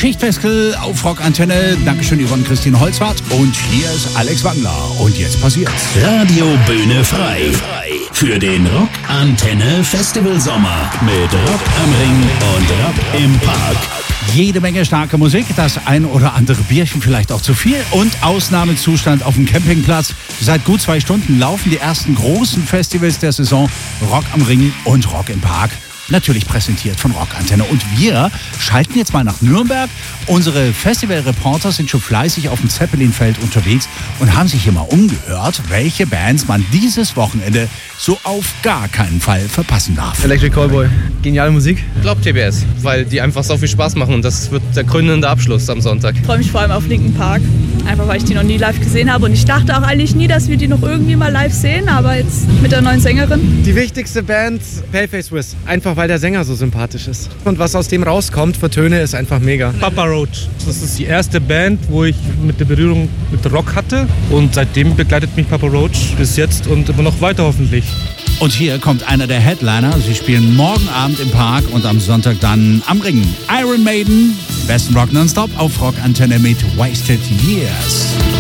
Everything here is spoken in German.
Schichtwechsel auf Rockantenne. Dankeschön, Yvonne Christine Holzwarth. Und hier ist Alex Wangler. Und jetzt passiert's. Radio Bühne frei. Für den Rockantenne Festival Sommer mit Rock am Ring und Rock im Park. Jede Menge starke Musik, das ein oder andere Bierchen vielleicht auch zu viel und Ausnahmezustand auf dem Campingplatz. Seit gut 2 Stunden laufen die ersten großen Festivals der Saison Rock am Ring und Rock im Park. Natürlich präsentiert von Rockantenne. Und wir schalten jetzt mal nach Nürnberg. Unsere Festivalreporter sind schon fleißig auf dem Zeppelinfeld unterwegs und haben sich hier mal umgehört, welche Bands man dieses Wochenende so auf gar keinen Fall verpassen darf. Electric Callboy, geniale Musik. Ich glaube TBS, weil die einfach so viel Spaß machen und das wird der krönende Abschluss am Sonntag. Ich freue mich vor allem auf Linkin Park, einfach weil ich die noch nie live gesehen habe und ich dachte auch eigentlich nie, dass wir die noch irgendwie mal live sehen, aber jetzt mit der neuen Sängerin. Die wichtigste Band, Paleface Wiz, einfach weil der Sänger so sympathisch ist. Und was aus dem rauskommt für Töne ist einfach mega. Papa Roach, das ist die erste Band, wo ich mit der Berührung mit Rock hatte und seitdem begleitet mich Papa Roach bis jetzt und immer noch weiter hoffentlich. Und hier kommt einer der Headliner. Sie spielen morgen Abend im Park und am Sonntag dann am Ring. Iron Maiden, besten Rock nonstop auf Rockantenne mit Wasted Years.